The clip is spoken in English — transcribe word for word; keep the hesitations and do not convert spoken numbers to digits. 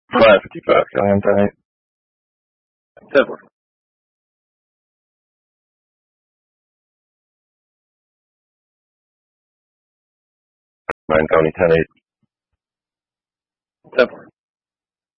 five fifty-five, Callahan Tony. ten four. nine Tony, ten eight. ten four.